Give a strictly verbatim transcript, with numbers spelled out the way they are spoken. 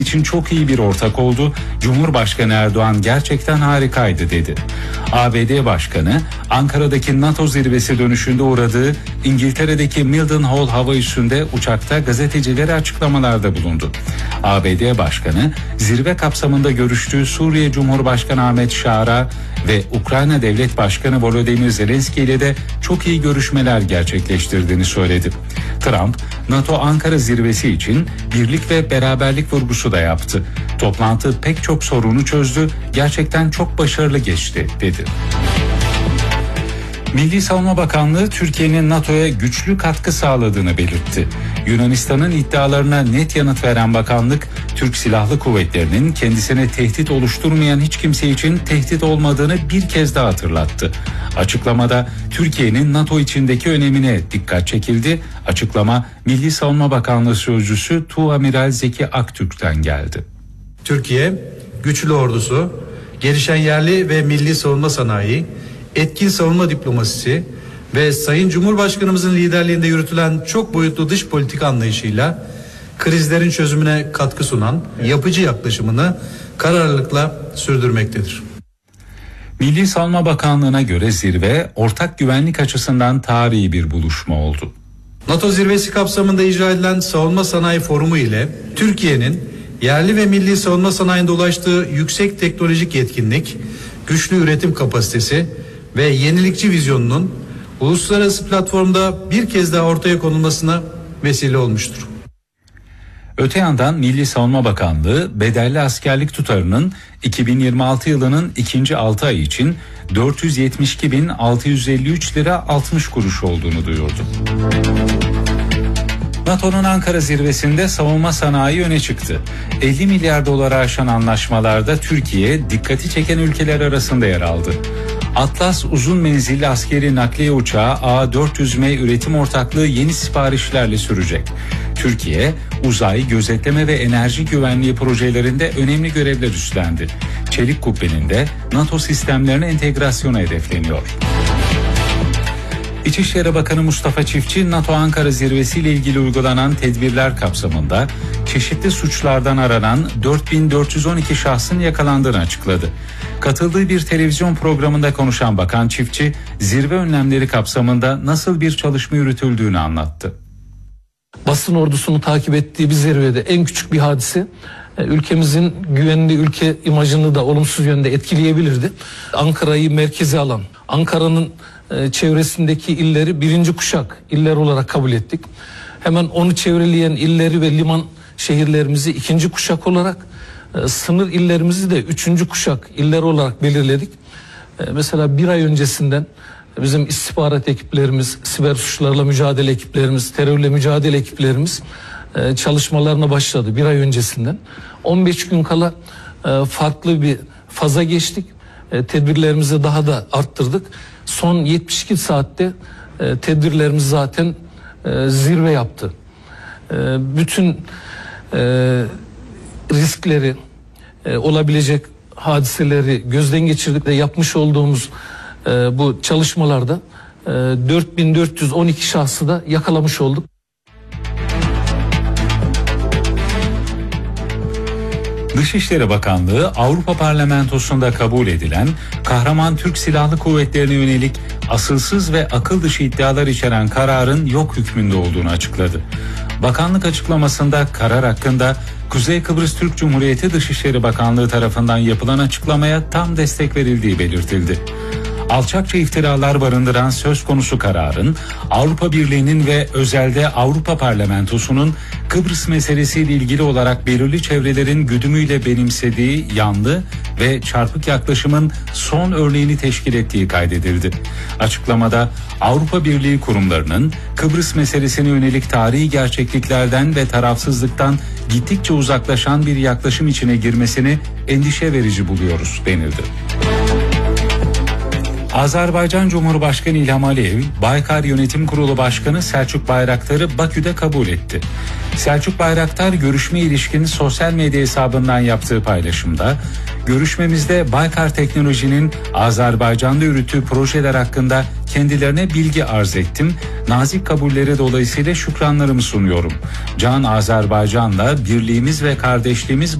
için çok iyi bir ortak oldu. Cumhurbaşkanı Erdoğan gerçekten harikaydı dedi. A B D Başkanı Ankara'daki NATO zirvesi dönüşünde uğradığı İngiltere'deki Mildenhall hava üssünde uçakta gazetecilere açıklamalarda bulundu. A B D Başkanı zirve kapsamında görüştüğü Suriye Cumhurbaşkanı Ahmet Şara ve Ukrayna Devlet Başkanı Volodymyr Zelenski ile de çok iyi görüşmeler gerçekleştirdiğini söyledi. Trump, NATO Ankara zirvesi için birlik ve beraberlik vurgusu da yaptı. Toplantı pek çok sorunu çözdü, gerçekten çok başarılı geçti dedi. Milli Savunma Bakanlığı Türkiye'nin NATO'ya güçlü katkı sağladığını belirtti. Yunanistan'ın iddialarına net yanıt veren bakanlık, Türk Silahlı Kuvvetleri'nin kendisine tehdit oluşturmayan hiç kimse için tehdit olmadığını bir kez daha hatırlattı. Açıklamada Türkiye'nin NATO içindeki önemine dikkat çekildi. Açıklama Milli Savunma Bakanlığı Sözcüsü Tuğamiral Zeki Aktürk'ten geldi. Türkiye, güçlü ordusu, gelişen yerli ve milli savunma sanayi, etkin savunma diplomasisi ve Sayın Cumhurbaşkanımızın liderliğinde yürütülen çok boyutlu dış politika anlayışıyla krizlerin çözümüne katkı sunan yapıcı yaklaşımını kararlılıkla sürdürmektedir. Milli Savunma Bakanlığı'na göre zirve ortak güvenlik açısından tarihi bir buluşma oldu. NATO zirvesi kapsamında icra edilen Savunma Sanayi Forumu ile Türkiye'nin yerli ve milli savunma sanayinde ulaştığı yüksek teknolojik yetkinlik, güçlü üretim kapasitesi ve yenilikçi vizyonunun uluslararası platformda bir kez daha ortaya konulmasına vesile olmuştur. Öte yandan Milli Savunma Bakanlığı bedelli askerlik tutarının iki bin yirmi altı yılının ikinci altı ayı için dört yüz yetmiş iki bin altı yüz elli üç lira altmış kuruş olduğunu duyurdu. NATO'nun Ankara zirvesinde savunma sanayi öne çıktı. elli milyar dolara aşan anlaşmalarda Türkiye dikkati çeken ülkeler arasında yer aldı. Atlas uzun menzilli askeri nakliye uçağı A dört yüz M üretim ortaklığı yeni siparişlerle sürecek. Türkiye, uzay, gözetleme ve enerji güvenliği projelerinde önemli görevler üstlendi. Çelik Kubbe'nin de NATO sistemlerine entegrasyonu hedefleniyor. İçişleri Bakanı Mustafa Çiftçi, NATO Ankara Zirvesi ile ilgili uygulanan tedbirler kapsamında çeşitli suçlardan aranan dört bin dört yüz on iki şahsın yakalandığını açıkladı. Katıldığı bir televizyon programında konuşan Bakan Çiftçi, zirve önlemleri kapsamında nasıl bir çalışma yürütüldüğünü anlattı. Basın ordusunu takip ettiği bir zirvede en küçük bir hadise ülkemizin güvenli ülke imajını da olumsuz yönde etkileyebilirdi. Ankara'yı merkeze alan, Ankara'nın çevresindeki illeri birinci kuşak iller olarak kabul ettik. Hemen onu çevreleyen illeri ve liman şehirlerimizi ikinci kuşak olarak, sınır illerimizi de üçüncü kuşak iller olarak belirledik. Mesela bir ay öncesinden bizim istihbarat ekiplerimiz, siber suçlarla mücadele ekiplerimiz, terörle mücadele ekiplerimiz çalışmalarına başladı bir ay öncesinden. on beş gün kala farklı bir faza geçtik. Tedbirlerimizi daha da arttırdık. Son yetmiş iki saatte tedbirlerimiz zaten zirve yaptı. Bütün riskleri, olabilecek hadiseleri gözden geçirdik ve yapmış olduğumuz bu çalışmalarda dört bin dört yüz on iki şahsı da yakalamış olduk. Dışişleri Bakanlığı Avrupa Parlamentosu'nda kabul edilen kahraman Türk Silahlı Kuvvetleri'ne yönelik asılsız ve akıl dışı iddialar içeren kararın yok hükmünde olduğunu açıkladı. Bakanlık açıklamasında karar hakkında Kuzey Kıbrıs Türk Cumhuriyeti Dışişleri Bakanlığı tarafından yapılan açıklamaya tam destek verildiği belirtildi. Alçakça iftiralar barındıran söz konusu kararın Avrupa Birliği'nin ve özelde Avrupa Parlamentosu'nun Kıbrıs meselesiyle ilgili olarak belirli çevrelerin güdümüyle benimsediği yanlı ve çarpık yaklaşımın son örneğini teşkil ettiği kaydedildi. Açıklamada Avrupa Birliği kurumlarının Kıbrıs meselesine yönelik tarihi gerçekliklerden ve tarafsızlıktan gittikçe uzaklaşan bir yaklaşım içine girmesini endişe verici buluyoruz denildi. Azerbaycan Cumhurbaşkanı İlham Aliyev, Baykar Yönetim Kurulu Başkanı Selçuk Bayraktar'ı Bakü'de kabul etti. Selçuk Bayraktar görüşme ilişkin sosyal medya hesabından yaptığı paylaşımda, Görüşmemizde Baykar Teknoloji'nin Azerbaycan'da yürüttüğü projeler hakkında kendilerine bilgi arz ettim. Nazik kabulleri dolayısıyla şükranlarımı sunuyorum. Can Azerbaycan'la birliğimiz ve kardeşliğimiz